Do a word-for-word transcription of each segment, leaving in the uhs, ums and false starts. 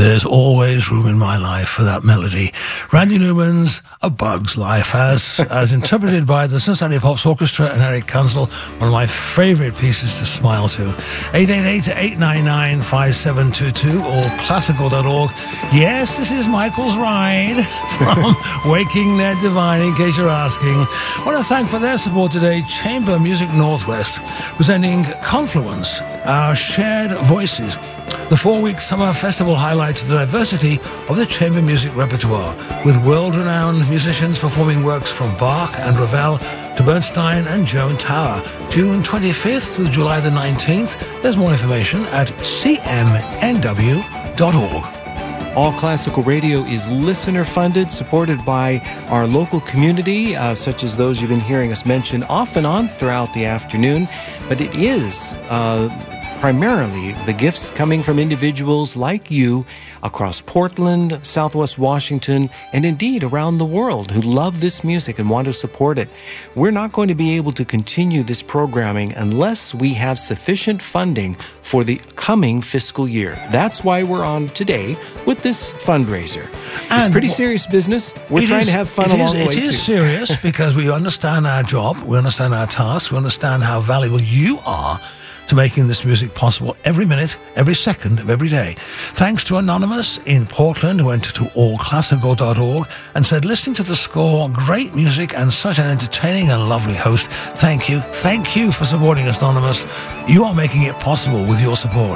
There's always room in my life for that melody. Randy Newman's A Bug's Life, as, as interpreted by the Cincinnati Pops Orchestra and Eric Kunzel, one of my favourite pieces to smile to. eight eight eight, eight nine nine, five seven two two or classical dot org. Yes, this is Michael's Ride from Waking Ned Divine, in case you're asking. I want to thank for their support today Chamber Music Northwest, presenting Confluence, our shared voices. The four-week summer festival highlights the diversity of the chamber music repertoire, with world-renowned musicians performing works from Bach and Ravel to Bernstein and Joan Tower. June twenty-fifth through July the nineteenth. There's more information at c m n w dot org. All Classical Radio is listener-funded, supported by our local community, uh, such as those you've been hearing us mention off and on throughout the afternoon. But it is Uh, primarily the gifts coming from individuals like you across Portland, Southwest Washington, and indeed around the world who love this music and want to support it. We're not going to be able to continue this programming unless we have sufficient funding for the coming fiscal year. That's why we're on today with this fundraiser. And it's pretty serious business. We're trying is, to have fun along is, the way, too. It is serious because we understand our job, we understand our task, we understand how valuable you are to making this music possible every minute, every second of every day. Thanks to Anonymous in Portland, who went to all classical dot org and said, listening to the score, great music and such an entertaining and lovely host. Thank you. Thank you for supporting us, Anonymous. You are making it possible with your support.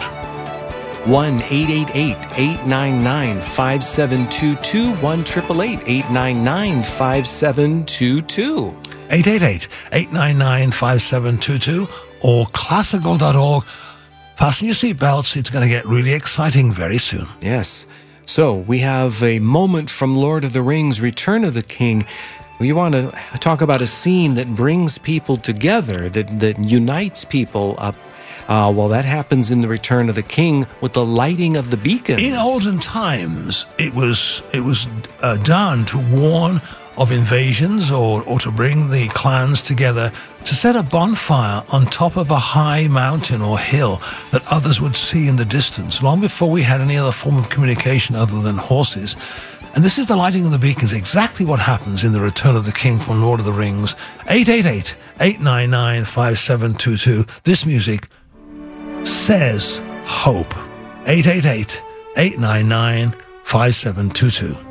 one eight eight eight, eight nine nine, five seven two two, one eight eight eight, eight nine nine, five seven two two. eight eight eight, eight nine nine, five seven two two or classical dot org. Fasten your seatbelts. It's going to get really exciting very soon. Yes. So we have a moment from Lord of the Rings, Return of the King. We want to talk about a scene that brings people together, that, that unites people up. Uh, well, that happens in the Return of the King with the lighting of the beacons. In olden times, it was it was uh, done to warn of invasions or, or to bring the clans together to set a bonfire on top of a high mountain or hill that others would see in the distance, long before we had any other form of communication other than horses. And this is the lighting of the beacons, exactly what happens in the Return of the King from Lord of the Rings. eight eight eight, eight nine nine, five seven two two. This music says hope. eight eight eight, eight nine nine, five seven two two.